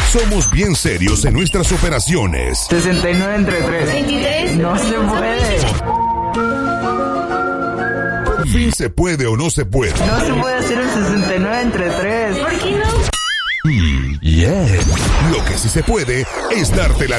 Somos bien serios en nuestras operaciones. 69 entre 3. 23. No se puede. Por fin se puede o no se puede. No se puede hacer el 69 entre 3. ¿Por qué no? Lo que sí se puede es darte la